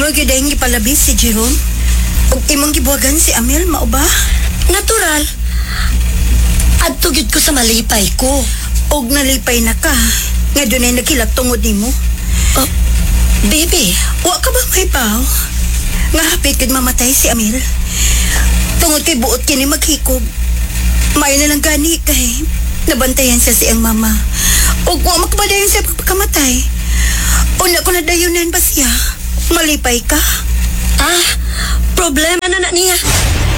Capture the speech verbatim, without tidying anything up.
Imo gyud ang gipalabis si Jerome. Ug imong gibuwagan si Amel, mao ba? Natural. Adto gyud ko sa malipay ko. Og nalipay na ka. Nga dunay nakilap tungod nimo. Oh, baby, Wa ka ba may baw? Nga hapit kid mamatay si Amel. Tungod kay buot kini maghikob. May na lang gani kay nabantayan siya siyang mama. Og wa makabadayon siya pagkamatay. Una ko na dayunan ba siya? Malipay ka? ah, problema na na niya.